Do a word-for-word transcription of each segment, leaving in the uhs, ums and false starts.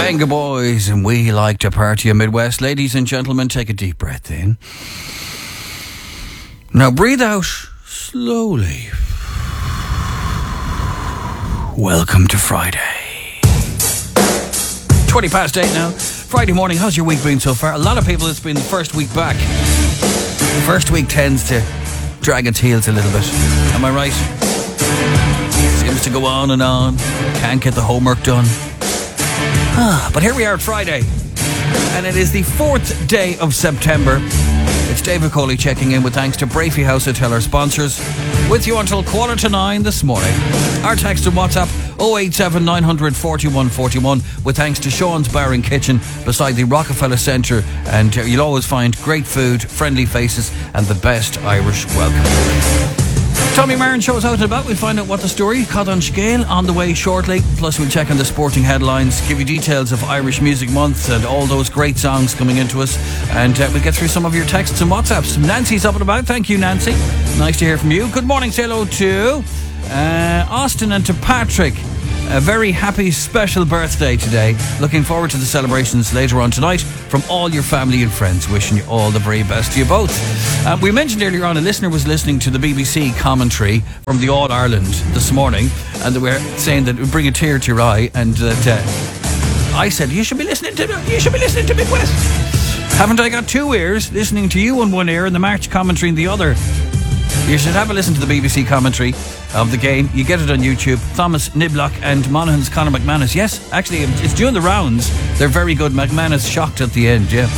Venga Boys, and we like to party in Midwest. Ladies and gentlemen, take a deep breath in. Now breathe out slowly. Welcome to Friday. twenty past eight now. Friday morning, how's your week been so far? A lot of people, it's been the first week back. The first week tends to drag its heels a little bit. Am I right? Seems to go on and on. Can't get the homework done. Ah, but here we are at Friday, and it is the fourth day of September. It's David Coley checking in with thanks to Brafey House Hotel, our sponsors. With you until quarter to nine this morning. Our text and WhatsApp oh eight seven nine hundred forty-one forty-one, with thanks to Sean's Bar and Kitchen beside the Rockefeller Centre, and uh, you'll always find great food, friendly faces and the best Irish welcome. Tommy Marin shows out and about. We'll find out what the story caught on scale on the way shortly. Plus we'll check on the sporting headlines, give you details of Irish Music Month and all those great songs coming into us, and uh, we'll get through some of your texts and WhatsApps. Nancy's up and about. Thank you, Nancy. Nice to hear from you. Good morning. Say hello to uh, Austin and to Patrick. A very happy special birthday today. Looking forward to the celebrations later on tonight from all your family and friends. Wishing you all the very best to you both. Um, we mentioned earlier on a listener was listening to the B B C commentary from the All Ireland this morning, and they were saying that it would bring a tear to your eye, and that uh, I said you should be listening to you should be listening to Midwest. Haven't I got two ears, listening to you in one ear and the March commentary in the other? You should have a listen to the B B C commentary of the game. You get it on YouTube. Thomas Niblock and Monaghan's Conor McManus. Yes, actually, it's doing the rounds. They're very good. McManus shocked at the end, yeah.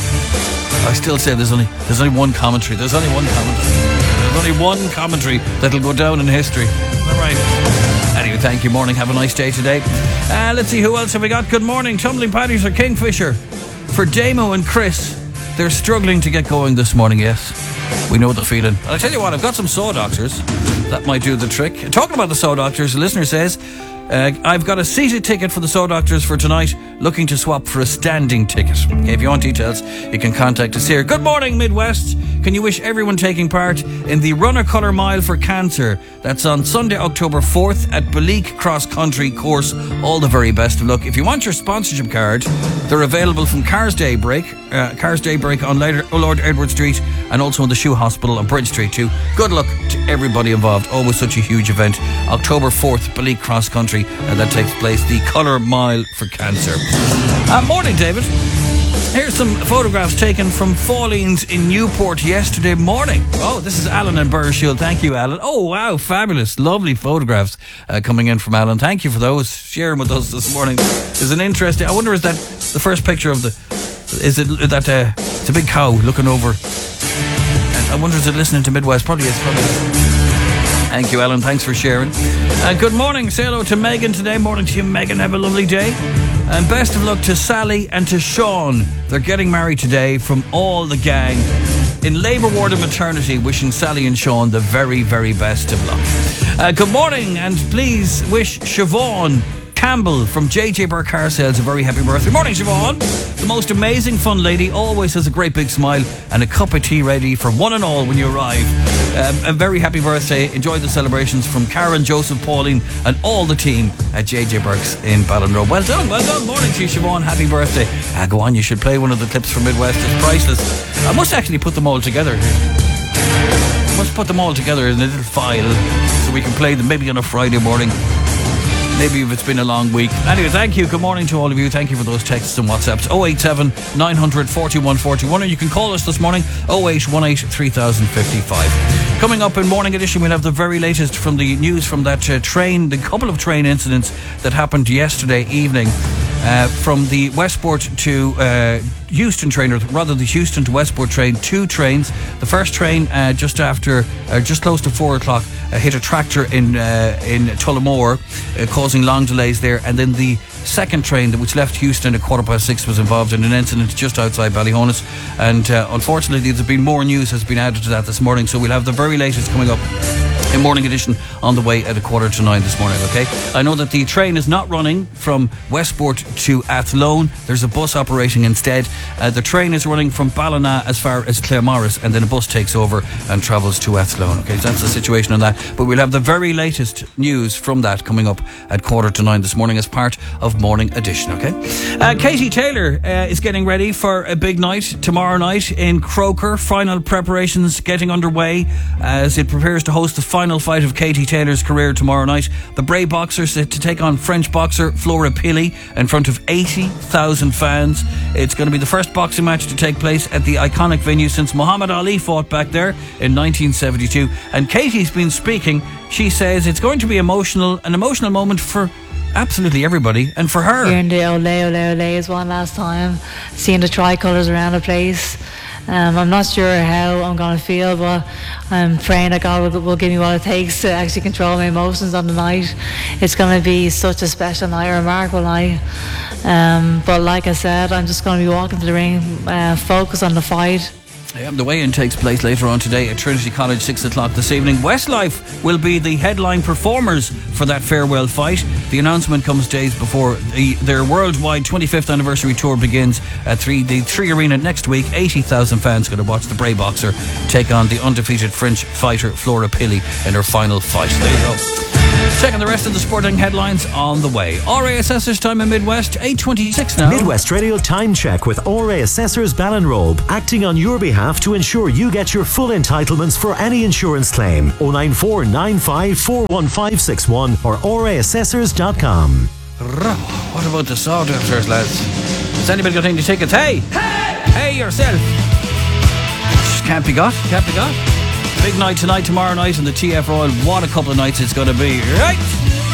I still say there's only there's only one commentary. There's only one commentary. There's only one commentary that'll go down in history. All right. Anyway, thank you. Morning. Have a nice day today. Uh, let's see, who else have we got? Good morning. Tumbling Paddies or Kingfisher. For Damo and Chris, they're struggling to get going this morning, yes. We know the feeling. And I tell you what, I've got some saw doctors. That might do the trick. Talking about the saw doctors, the listener says, uh, I've got a seated ticket for the saw doctors for tonight, looking to swap for a standing ticket. Okay, if you want details, you can contact us here. Good morning, Midwest. Can you wish everyone taking part in the Runner Colour Mile for Cancer? That's on Sunday, October fourth at Beleek Cross Country Course. All the very best of luck. If you want your sponsorship card, they're available from Cars Daybreak, uh, Cars Daybreak on Lord Edward Street, and also in the Shoe Hospital on Bridge Street too. Good luck to everybody involved. Always such a huge event. October fourth, Beleek Cross Country, and that takes place, the Colour Mile for Cancer. Uh, morning, David. Here's some photographs taken from Fallings in Newport yesterday morning. Oh, this is Alan and Burrshield. Thank you, Alan. Oh, wow, fabulous. Lovely photographs uh, coming in from Alan. Thank you for those. Sharing with us this morning. Is an interesting... I wonder, is that the first picture of the... Is it that... Uh, it's a big cow looking over... I wonder, is it listening to Midwest? Probably is. Probably is. Thank you, Alan. Thanks for sharing. Uh, good morning. Say hello to Megan today. Morning to you, Megan. Have a lovely day. And best of luck to Sally and to Sean. They're getting married today from all the gang. In labour ward and maternity, wishing Sally and Sean the very, very best of luck. Uh, good morning, and please wish Siobhan Campbell from J J Burke Car Sales a very happy birthday. Morning, Siobhan. The most amazing fun lady, always has a great big smile and a cup of tea ready for one and all when you arrive. Um, a very happy birthday. Enjoy the celebrations from Karen, Joseph, Pauline and all the team at J J Burke's in Ballinrobe. Well done, well done. Morning to you, Siobhan. Happy birthday. Ah, go on, you should play one of the clips from Midwest. It's priceless. I must actually put them all together. I must put them all together in a little file so we can play them maybe on a Friday morning. Maybe if it's been a long week. Anyway, thank you. Good morning to all of you. Thank you for those texts and WhatsApps. oh eight seven nine hundred forty-one forty-one, or you can call us this morning oh eight one eight three thousand fifty-five. Coming up in Morning Edition, we'll have the very latest from the news from that uh, train, the couple of train incidents that happened yesterday evening. Uh, from the Westport to uh, Houston train, or rather the Houston to Westport train, two trains. The first train uh, just after, uh, just close to four o'clock, uh, hit a tractor in uh, in Tullamore, uh, causing long delays there. And then the second train, which left Houston at quarter past six, was involved in an incident just outside Ballyhonus. And uh, unfortunately, there's been more news has been added to that this morning. So we'll have the very latest coming up in Morning Edition on the way at a quarter to nine this morning, okay? I know that the train is not running from Westport to Athlone. There's a bus operating instead. Uh, the train is running from Ballina as far as Claremorris, and then a bus takes over and travels to Athlone, okay? So that's the situation on that. But we'll have the very latest news from that coming up at quarter to nine this morning as part of of Morning Edition, okay? Uh, Katie Taylor uh, is getting ready for a big night tomorrow night in Croker. Final preparations getting underway as it prepares to host the final fight of Katie Taylor's career tomorrow night. The Bray boxer set to take on French boxer Flora Pili in front of eighty thousand fans. It's going to be the first boxing match to take place at the iconic venue since Muhammad Ali fought back there in nineteen seventy-two. And Katie's been speaking. She says it's going to be emotional, an emotional moment for absolutely everybody, and for her. Hearing the ole ole ole as one last time, seeing the tricolours around the place. Um, I'm not sure how I'm going to feel, but I'm praying that God will, will give me what it takes to actually control my emotions on the night. It's going to be such a special night, a remarkable night. Um, but like I said, I'm just going to be walking to the ring, uh, focus on the fight. Yeah, the weigh-in takes place later on today at Trinity College, six o'clock this evening. Westlife will be the headline performers for that farewell fight. The announcement comes days before the, their worldwide twenty-fifth anniversary tour begins at three, the Three Arena next week. eighty thousand fans going to watch the Bray boxer take on the undefeated French fighter Flora Pili in her final fight. There you go. Checking the rest of the sporting headlines on the way. R A Assessors time in Midwest, eight twenty-six now. Midwest Radio Time Check with R A Assessors Ballinrobe, acting on your behalf to ensure you get your full entitlements for any insurance claim. oh nine four nine five four one five six one or r a assessors dot com. What about the South Dancers, lads? Has anybody got any tickets? Hey! Hey! Hey yourself! Can't be got, can't be got. Big night tonight, tomorrow night in the T F Royal. What a couple of nights it's going to be, right?